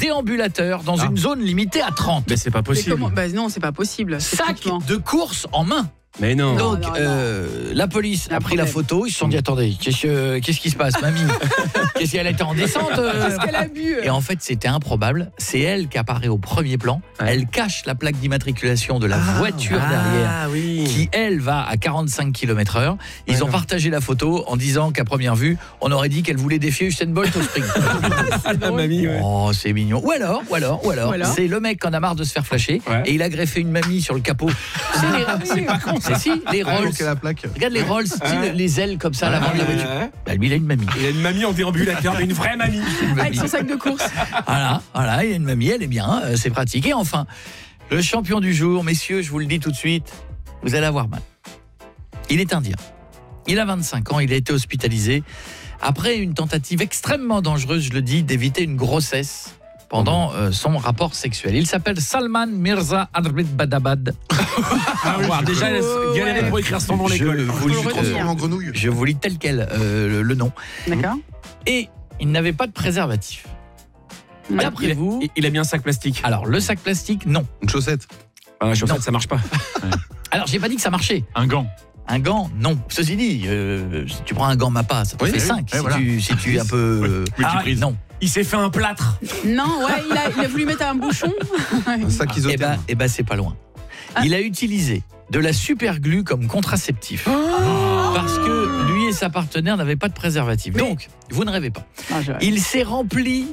déambulateur dans une zone limitée à 30. Mais c'est pas possible. Non, c'est pas possible. Sac de course en main. Mais non. Donc, non. la police a pris la photo. Ils se sont dit, attendez, qu'est-ce qui se passe, mamie? Qu'est-ce qu'elle était en descente Qu'est-ce qu'elle a bu? Et en fait, c'était improbable. C'est elle qui apparaît au premier plan. Ouais. Elle cache la plaque d'immatriculation de la voiture derrière, oui. qui, elle, va à 45 km/h. Ils ont partagé la photo en disant qu'à première vue, on aurait dit qu'elle voulait défier Usain Bolt au sprint. La mamie, ouais. Oh, c'est mignon. Ou alors, c'est le mec qui en a marre de se faire flasher et il a greffé une mamie sur le capot. C'est pas con. Si, les Rolls. La plaque. Regarde les Rolls, les ailes comme ça, l'avant de la voiture. Bah, lui, il a une mamie. Il a une mamie en déambulateur, mais une vraie mamie. Avec son sac de course. Voilà, il y a une mamie, elle est bien, c'est pratique. Et enfin, le champion du jour, messieurs, je vous le dis tout de suite, vous allez avoir mal. Il est indien. Il a 25 ans, il a été hospitalisé après une tentative extrêmement dangereuse, je le dis, d'éviter une grossesse pendant son rapport sexuel. Il s'appelle Salman Mirza Ahmedabad. Déjà, galérer pour écrire son nom à l'école. En grenouille. Je vous lis tel quel le nom. D'accord. Et il n'avait pas de préservatif. D'après vous... Il a mis un sac plastique. Alors, le sac plastique, non. Une chaussette. Ah, je Non. sais que ça marche pas. Alors, j'ai pas dit que ça marchait. Un gant. Un gant, non. Ceci dit, si tu prends un gant Mappa, ça te fait 5. Si tu es un peu... Multiprise. non. Il s'est fait un plâtre. Non, ouais, il a voulu mettre un bouchon. Un sac isotherme. Eh ben, c'est pas loin. Il a utilisé de la superglue comme contraceptif. Parce que lui et sa partenaire n'avaient pas de préservatif. Donc, vous ne rêvez pas. Il s'est rempli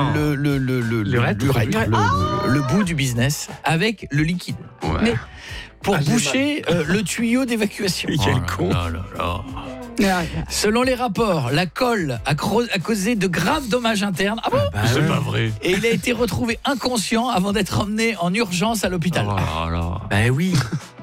le bout du business avec le liquide. Mais- Pour boucher le tuyau d'évacuation. Quel con. Selon les rapports, la colle a causé de graves dommages internes. Ah bon? C'est pas vrai. Et il a été retrouvé inconscient avant d'être emmené en urgence à l'hôpital. Oh là là. Ben oui.